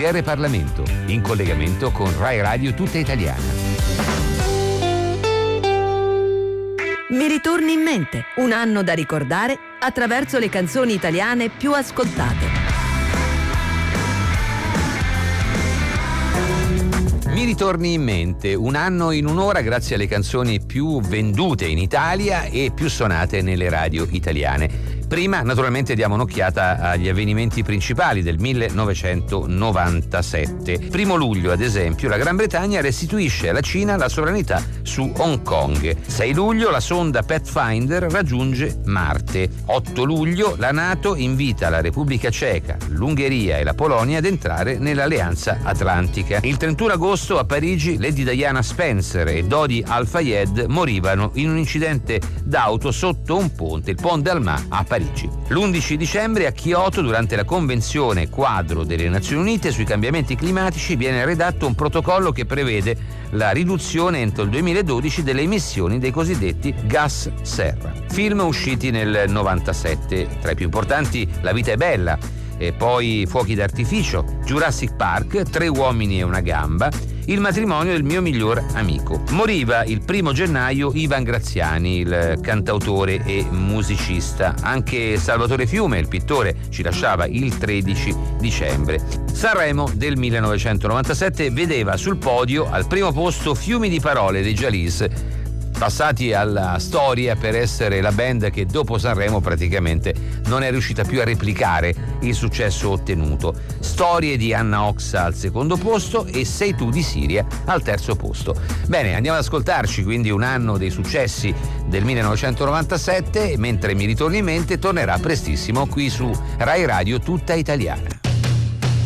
GR Parlamento, in collegamento con Rai Radio Tutta Italiana. Mi ritorni in mente, un anno da ricordare attraverso le canzoni italiane più ascoltate. Mi ritorni in mente, un anno in un'ora grazie alle canzoni più vendute in Italia e più suonate nelle radio italiane. Prima, naturalmente, diamo un'occhiata agli avvenimenti principali del 1997. 1 luglio, ad esempio, la Gran Bretagna restituisce alla Cina la sovranità su Hong Kong. 6 luglio, la sonda Pathfinder raggiunge Marte. 8 luglio, la NATO invita la Repubblica Ceca, l'Ungheria e la Polonia ad entrare nell'Alleanza Atlantica. Il 31 agosto, a Parigi, Lady Diana Spencer e Dodi Al-Fayed morivano in un incidente d'auto sotto un ponte, il Pont d'Alma, a Parigi. L'11 dicembre, a Kyoto, durante la Convenzione quadro delle Nazioni Unite sui cambiamenti climatici, viene redatto un protocollo che prevede la riduzione entro il 2012 delle emissioni dei cosiddetti gas serra. Film usciti nel 97, tra i più importanti La vita è bella, e poi Fuochi d'artificio, Jurassic Park, 3 uomini e una gamba, Il matrimonio del mio miglior amico. Moriva il 1 gennaio Ivan Graziani, il cantautore e musicista. Anche Salvatore Fiume, il pittore, ci lasciava il 13 dicembre. Sanremo del 1997 vedeva sul podio al primo posto Fiumi di parole dei Jalis, passati alla storia per essere la band che dopo Sanremo praticamente non è riuscita più a replicare il successo ottenuto. Storie di Anna Oxa al secondo posto e Sei tu di Siria al terzo posto. Bene, andiamo ad ascoltarci quindi un anno dei successi del 1997, mentre Mi ritorni in mente tornerà prestissimo qui su Rai Radio Tutta Italiana.